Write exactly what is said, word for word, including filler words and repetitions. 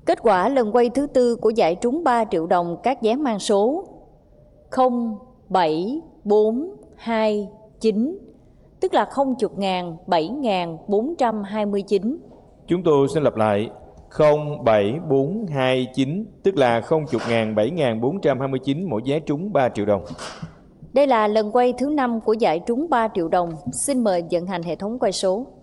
Kết quả lần quay thứ tư của giải trúng ba triệu đồng các vé mang số không bảy bốn hai chín, tức là không chục ngàn bảy ngàn bốn trăm hai mươi chín. Chúng tôi xin lặp lại không bảy bốn hai chín, tức là không chục ngàn bảy ngàn bốn trăm hai mươi chín mỗi vé trúng ba triệu đồng. Đây là lần quay thứ năm của giải trúng ba triệu đồng. Xin mời vận hành hệ thống quay số.